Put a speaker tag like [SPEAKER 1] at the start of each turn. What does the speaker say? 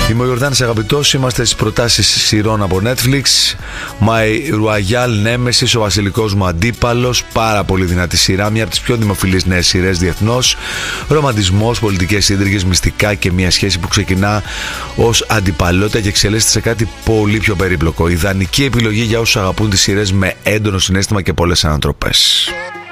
[SPEAKER 1] Είμαι ο Ιορδάνης Αγαπητός, είμαστε στις προτάσεις σειρών από Netflix. My Royal Nemesis, ο βασιλικός μου αντίπαλος, πάρα πολύ δυνατή σειρά, μια από τις πιο δημοφιλείς νέες σειρές διεθνώς. Ρομαντισμός, πολιτικές ίντριγες, μυστικά και μια σχέση που ξεκινά ως αντιπαλότητα και εξελίσσεται σε κάτι πολύ πιο περίπλοκο. Ιδανική επιλογή για όσους αγαπούν τις σειρές με έντονο συναίσθημα και πολλές ανατροπές.